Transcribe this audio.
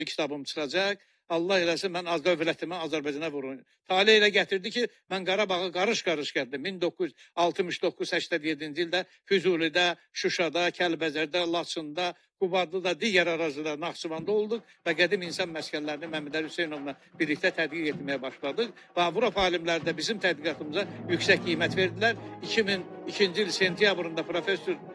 bir kitabım çıxacaq. Allah eləsin, mən az dövlətimi Azərbaycana vurun. Talih elə gətirdi ki, mən Qarabağı qarış-qarış gəldim. 1969-87-ci ildə Füzulidə, Şuşada, Kəlbəzərdə, Laçında, Qubadlıda, digər ərazidə, Naxçıvanda olduq və qədim insan məskənlərini Məmmədəli Hüseynovla birlikdə tədqiq etməyə başladıq. Və Avropa alimləri də bizim tədqiqatımıza yüksək qiymət verdilər. 2002-ci il sentyabrında professor